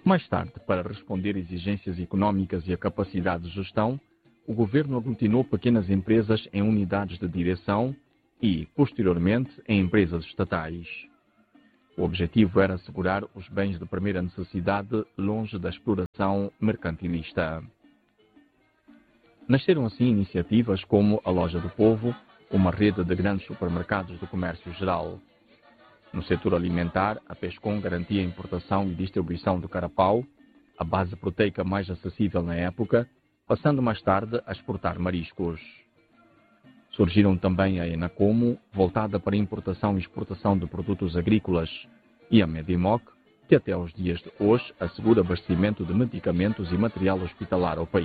Mais tarde, para responder a exigências económicas e a capacidade de gestão, o governo aglutinou pequenas empresas em unidades de direção e, posteriormente, em empresas estatais. O objetivo era assegurar os bens de primeira necessidade longe da exploração mercantilista. Nasceram assim iniciativas como a Loja do Povo, uma rede de grandes supermercados do comércio geral. No setor alimentar, a Pescom garantia a importação e distribuição do carapau, a base proteica mais acessível na época, passando mais tarde a exportar mariscos. Surgiram também a Enacomo, voltada para a importação e exportação de produtos agrícolas, e a Medimoc, que até aos dias de hoje assegura abastecimento de medicamentos e material hospitalar ao país.